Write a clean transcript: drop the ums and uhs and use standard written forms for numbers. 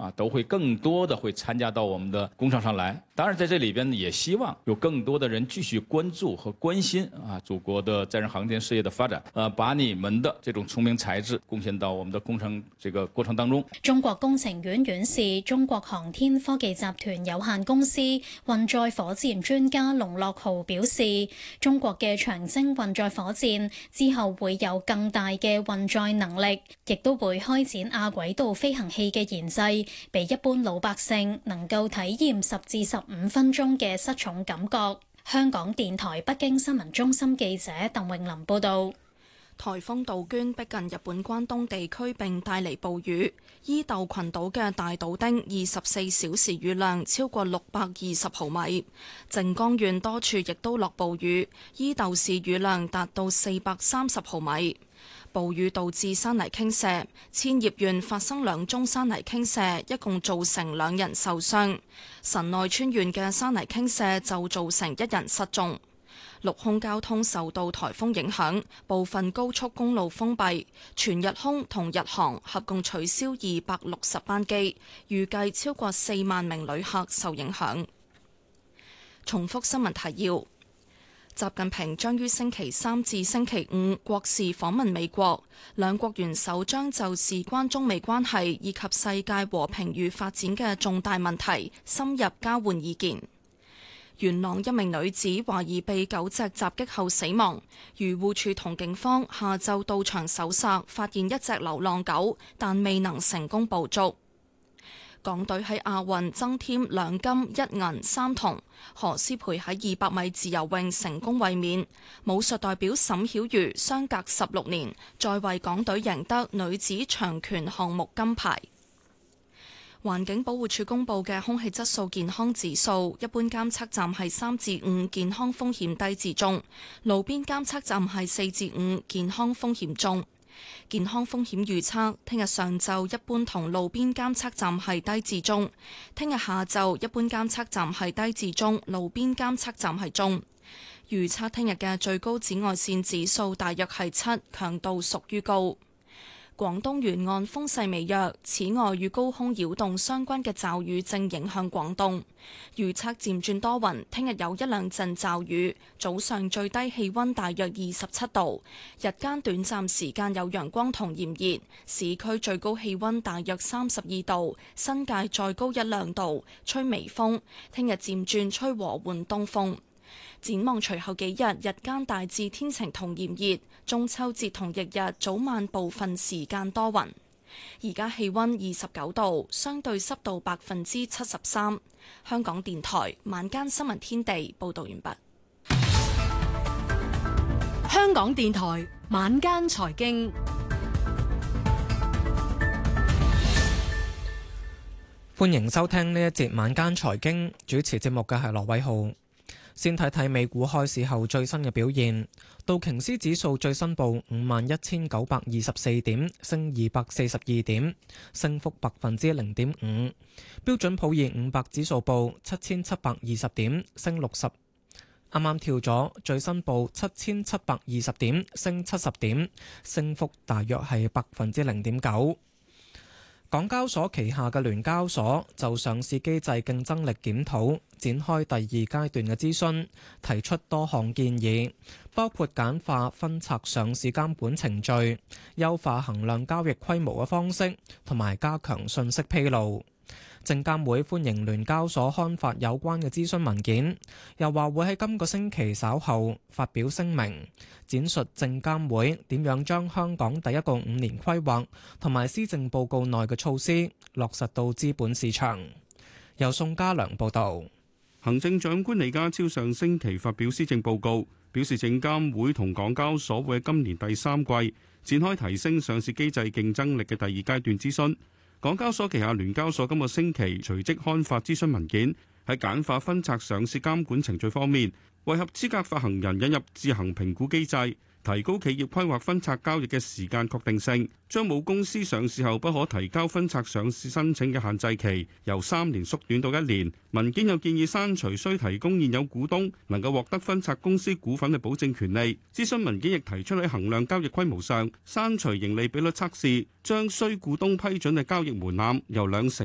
都會更多的會參加到我們的工廠上來。當然，在這裏邊也希望有更多的人繼續關注和關心祖國的載人航天事業的發展，把你們的這種聰明才智貢獻到我們的工程這個過程當中。 中國工程院院士、中國航天科技集團有限公司運載火箭專家龍樂豪表示，中國嘅長征運載火箭之後會有更大嘅運載能力，亦都會開展亞軌道飛行器嘅研製，俾一般老百姓能夠體驗10至15分鐘嘅失重感覺。香港電台北京新聞中心記者鄧穎琳報道。 颱風杜鵑逼近日本關東地區並帶嚟暴雨，伊豆群島嘅大島町24小時雨量超過620毫米，靜岡縣多處亦都落暴雨，伊豆市雨量達到430毫米。暴雨導致山泥傾瀉，千葉縣發生2宗山泥傾瀉，一共造成2人受傷。神奈川縣嘅山泥傾瀉就造成1人失蹤。陸空交通受到颱風影響，部分高速公路封閉，全日空同日航合共取消260班機，預計超過4萬名旅客受影響。重複新聞提要：習近平將於星期3至星期5國事訪問美國，兩國元首將就事關中美關係以及世界和平與發展嘅重大問題深入交換意見。元朗一名女子懷疑被狗隻襲擊後死亡，漁護署同警方下晝到場搜索，發現一隻流浪狗，但未能成功捕捉。港隊喺亞運增添2金1銀3銅，何詩蓓喺200米自由泳成功衛冕。武術代表沈曉瑜相隔16年再為港隊贏得女子長拳項目金牌。環境保護署公布嘅空氣質素健康指數，一般監測站係3至5，健康風險低至中；路邊監測站係4至5，健康風險中。健康風險預測，聽日上晝一般同路邊監測站係低至中；聽日下晝一般監測站係低至中，路邊監測站係中。預測聽日嘅最高紫外線指數大約係7，強度屬於高。廣東沿岸風勢微弱，此外與高空擾動相關嘅驟雨正影響廣東。預測漸轉多雲，聽日有1-2陣驟雨，早上最低氣溫大約27度，日間短暫時間有陽光同炎熱，市區最高氣溫大約32度，新界再高1-2度，吹微風。聽日漸轉吹和緩東風。展望隨後幾日，日間大致天晴同炎熱，中秋節同翌日早晚部分時間多雲。而家氣溫29度，相對濕度73%。香港電台晚間新聞天地報道完畢。 香港電台晚間財經， 歡迎收聽呢一節晚間財經，主持節目嘅係羅偉浩。先睇睇美股開市後最新嘅表現，道瓊斯指數最新報51,924點，升242點，升幅0.5%。標準普爾500指數報7,720點，升60，啱啱跳咗，最新報7,720點，升70點，升幅大約係0.9%。港交所旗下嘅聯交所就上市機制競爭力檢討展開第2階段嘅諮詢，提出多項建議，包括簡化分拆上市監管程序、優化衡量交易規模嘅方式，同埋加強信息披露。證監會歡迎聯交所刊發有關嘅諮詢文件，又話會喺今個星期稍後發表聲明，展述證監會點樣將香港第一個5年規劃同埋施政報告內嘅措施落實到資本市場。由宋家良報導。 行政長官李家超上星期發表施政報告，表示證監會同港交所會喺今年第3季展開提升上市機制競爭力嘅第2階段諮詢。港交所旗下聯交所今個星期隨即刊發諮詢文件，喺簡化分拆上市監管程序方面，為合資格發行人引入自行評估機制，提高企業規劃分拆交易嘅時間確定性，將母公司上市後不可提交分拆上市申請嘅限制期由3年縮短到1年。文件又建議刪除需提供現有股東能夠獲得分拆公司股份嘅保證權利。諮詢文件亦提出喺衡量交易規模上刪除盈利比率測試，將需股東批准嘅交易門檻由2成